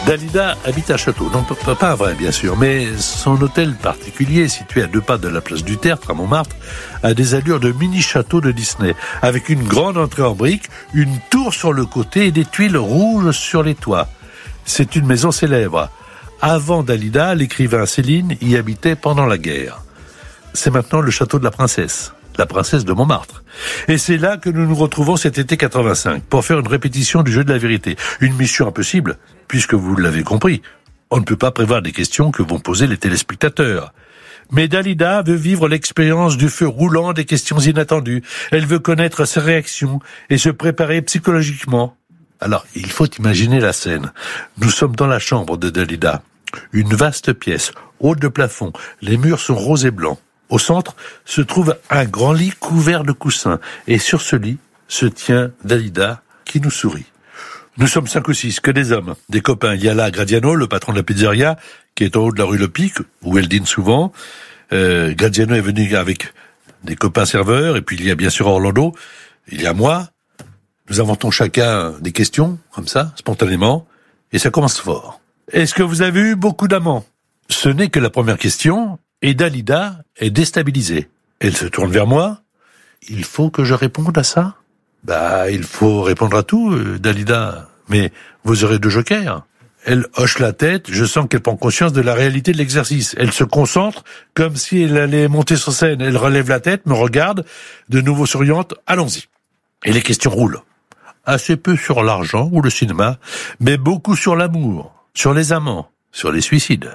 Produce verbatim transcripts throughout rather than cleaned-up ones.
Dalida habite à Château, non pas vrai bien sûr, mais son hôtel particulier, situé à deux pas de la place du Tertre à Montmartre, a des allures de mini-château de Disney, avec une grande entrée en briques, une tour sur le côté et des tuiles rouges sur les toits. C'est une maison célèbre. Avant Dalida, l'écrivain Céline y habitait pendant la guerre. C'est maintenant le château de la princesse, la princesse de Montmartre. Et c'est là que nous nous retrouvons cet été quatre-vingt-cinq pour faire une répétition du jeu de la vérité. Une mission impossible, puisque vous l'avez compris, on ne peut pas prévoir des questions que vont poser les téléspectateurs. Mais Dalida veut vivre l'expérience du feu roulant des questions inattendues. Elle veut connaître ses réactions et se préparer psychologiquement. Alors, il faut imaginer la scène. Nous sommes dans la chambre de Dalida. Une vaste pièce, haute de plafond. Les murs sont roses et blancs. Au centre se trouve un grand lit couvert de coussins. Et sur ce lit se tient Dalida qui nous sourit. Nous sommes cinq ou six, que des hommes, des copains. Il y a là Gradiano, le patron de la pizzeria, qui est en haut de la rue Le Pic, où elle dîne souvent. Euh, Gradiano est venu avec des copains serveurs. Et puis il y a bien sûr Orlando. Il y a moi. Nous inventons chacun des questions, comme ça, spontanément. Et ça commence fort. Est-ce que vous avez eu beaucoup d'amants? Ce n'est que la première question. Et Dalida est déstabilisée. Elle se tourne vers moi. Il faut que je réponde à ça? Bah, il faut répondre à tout, euh, Dalida. Mais vous aurez deux jokers. Elle hoche la tête. Je sens qu'elle prend conscience de la réalité de l'exercice. Elle se concentre comme si elle allait monter sur scène. Elle relève la tête, me regarde, de nouveau souriante. Allons-y. Et les questions roulent. Assez peu sur l'argent ou le cinéma, mais beaucoup sur l'amour, sur les amants, sur les suicides.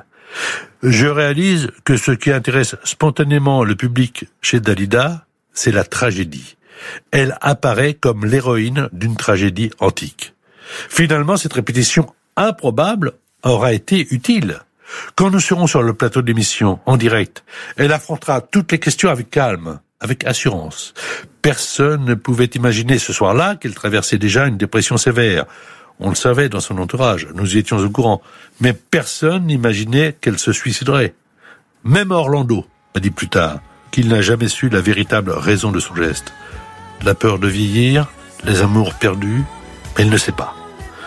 Je réalise que ce qui intéresse spontanément le public chez Dalida, c'est la tragédie. Elle apparaît comme l'héroïne d'une tragédie antique. Finalement, cette répétition improbable aura été utile. Quand nous serons sur le plateau d'émission, en direct, elle affrontera toutes les questions avec calme, avec assurance. Personne ne pouvait imaginer ce soir-là qu'elle traversait déjà une dépression sévère. On le savait dans son entourage, nous y étions au courant. Mais personne n'imaginait qu'elle se suiciderait. Même Orlando a dit plus tard qu'il n'a jamais su la véritable raison de son geste. La peur de vieillir, les amours perdus, mais il ne sait pas.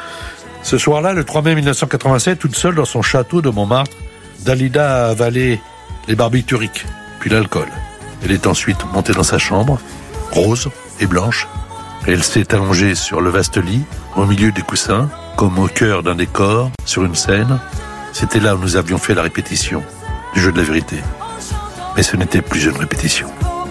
Ce soir-là, le trois mai mille neuf cent quatre-vingt-sept, toute seule dans son château de Montmartre, Dalida a avalé les barbituriques, puis l'alcool. Elle est ensuite montée dans sa chambre, rose et blanche. Elle s'est allongée sur le vaste lit, au milieu des coussins, comme au cœur d'un décor, sur une scène. C'était là où nous avions fait la répétition du jeu de la vérité. Mais ce n'était plus une répétition.